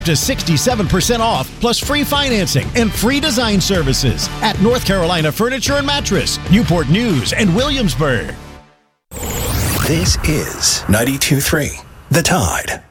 to 67% off, plus free financing and free design services at North Carolina Furniture and Mattress, Newport News, and Williamsburg. This is 92.3 The Tide.